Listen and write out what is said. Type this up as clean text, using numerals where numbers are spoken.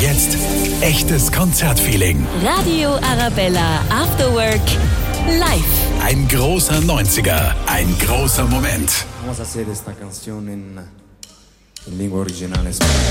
Jetzt echtes Konzertfeeling. Radio Arabella After Work live. Ein großer 90er, ein großer Moment. Vamos a hacer esta canción en lengua original española.